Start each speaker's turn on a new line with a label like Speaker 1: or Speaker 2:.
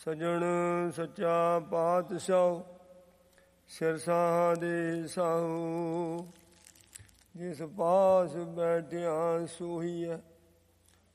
Speaker 1: ਸਜਣ ਸੱਚਾ ਪਾਤਸ਼ਾਹ ਸਿਰਸਾਂ ਦੇ ਸਾਹੂ। ਜਿਸ ਪਾਸ ਬੈਠਿਆ ਸੋਹੀ ਹੈ